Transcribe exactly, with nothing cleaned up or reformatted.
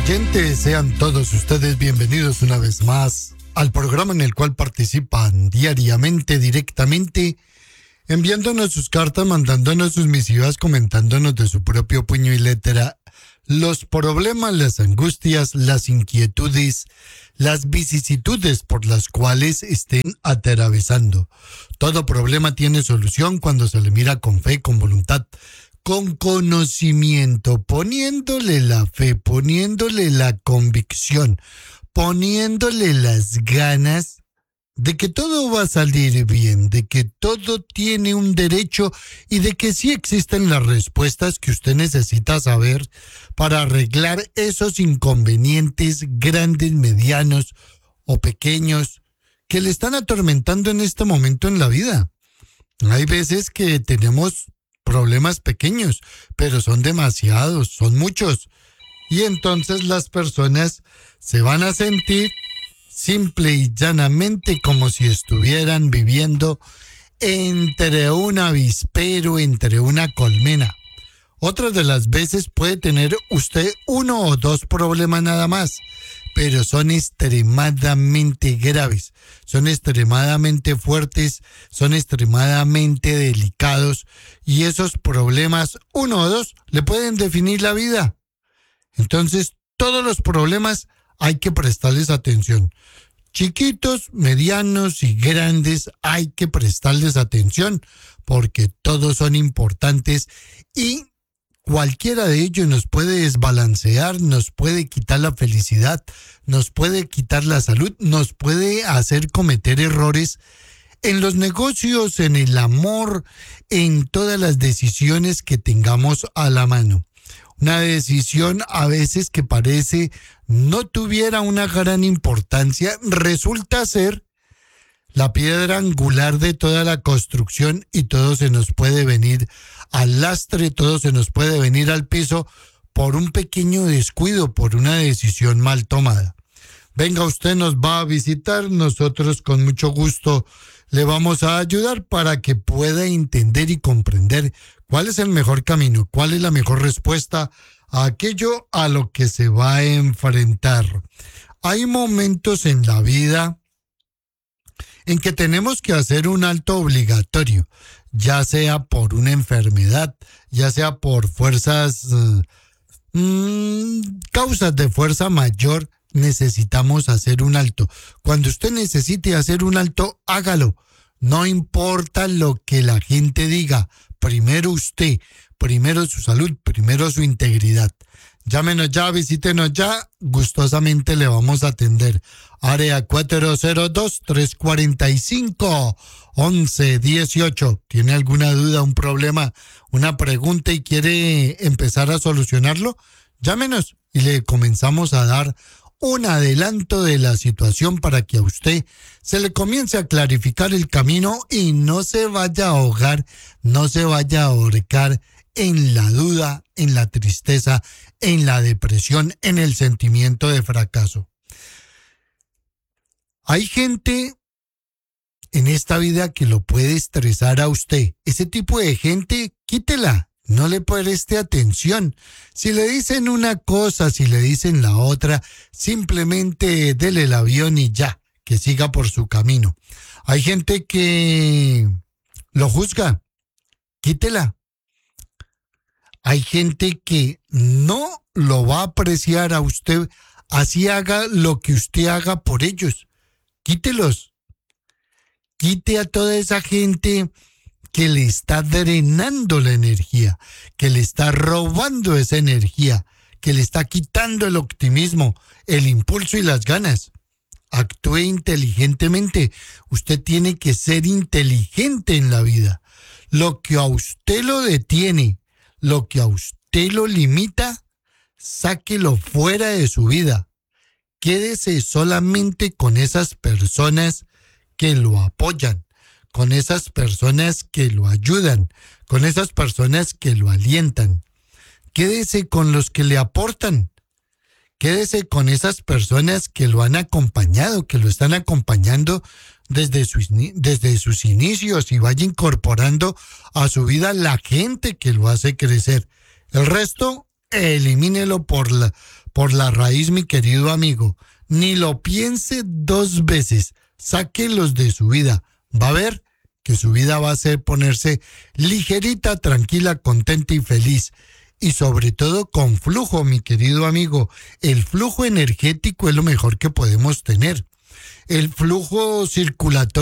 oyentes, sean todos ustedes bienvenidos una vez más al programa en el cual participan diariamente, directamente, enviándonos sus cartas, mandándonos sus misivas, comentándonos de su propio puño y letra los problemas, las angustias, las inquietudes, las vicisitudes por las cuales estén atravesando. Todo problema tiene solución cuando se le mira con fe, con voluntad, con conocimiento, poniéndole la fe, poniéndole la convicción, poniéndole las ganas de que todo va a salir bien, de que todo tiene un derecho y de que sí existen las respuestas que usted necesita saber para arreglar esos inconvenientes grandes, medianos o pequeños que le están atormentando en este momento en la vida. Hay veces que tenemos problemas pequeños, pero son demasiados, son muchos. Y entonces las personas se van a sentir simple y llanamente como si estuvieran viviendo entre un avispero, entre una colmena. Otras de las veces puede tener usted uno o dos problemas nada más, pero son extremadamente graves, son extremadamente fuertes, son extremadamente delicados y esos problemas, uno o dos, le pueden definir la vida. Entonces, todos los problemas hay que prestarles atención. Chiquitos, medianos y grandes, hay que prestarles atención porque todos son importantes y cualquiera de ellos nos puede desbalancear, nos puede quitar la felicidad, nos puede quitar la salud, nos puede hacer cometer errores en los negocios, en el amor, en todas las decisiones que tengamos a la mano. Una decisión a veces que parece no tuviera una gran importancia, resulta ser la piedra angular de toda la construcción y todo se nos puede venir al lastre, todo se nos puede venir al piso por un pequeño descuido, por una decisión mal tomada. Venga, usted nos va a visitar, nosotros con mucho gusto le vamos a ayudar para que pueda entender y comprender cuál es el mejor camino, cuál es la mejor respuesta a aquello a lo que se va a enfrentar. Hay momentos en la vida en que tenemos que hacer un alto obligatorio, ya sea por una enfermedad, ya sea por fuerzas, mmm, causas de fuerza mayor, necesitamos hacer un alto. Cuando usted necesite hacer un alto, hágalo. No importa lo que la gente diga, primero usted, primero su salud, primero su integridad. Llámenos ya, visítenos ya, gustosamente le vamos a atender. Área cuatro cero dos, tres cuatro cinco, once dieciocho. ¿Tiene alguna duda, un problema, una pregunta y quiere empezar a solucionarlo? Llámenos y le comenzamos a dar un adelanto de la situación para que a usted se le comience a clarificar el camino y no se vaya a ahogar, no se vaya a ahorcar en la duda, en la tristeza, en la depresión, en el sentimiento de fracaso. Hay gente en esta vida que lo puede estresar a usted. Ese tipo de gente, quítela. No le preste atención. Si le dicen una cosa, si le dicen la otra, simplemente dele el avión y ya, que siga por su camino. Hay gente que lo juzga, quítela. Hay gente que no lo va a apreciar a usted, así haga lo que usted haga por ellos. Quítelos. Quite a toda esa gente que le está drenando la energía, que le está robando esa energía, que le está quitando el optimismo, el impulso y las ganas. Actúe inteligentemente. Usted tiene que ser inteligente en la vida. Lo que a usted lo detiene, lo que a usted lo limita, sáquelo fuera de su vida. Quédese solamente con esas personas que lo apoyan, con esas personas que lo ayudan, con esas personas que lo alientan. Quédese con los que le aportan. Quédese con esas personas que lo han acompañado, que lo están acompañando desde sus, desde sus inicios y vaya incorporando a su vida la gente que lo hace crecer. El resto, elimínelo por la, por la raíz, mi querido amigo. Ni lo piense dos veces. Sáquelos de su vida. Va a ver que su vida va a ser ponerse ligerita, tranquila, contenta y feliz. Y sobre todo con flujo, mi querido amigo. El flujo energético es lo mejor que podemos tener. El flujo circulatorio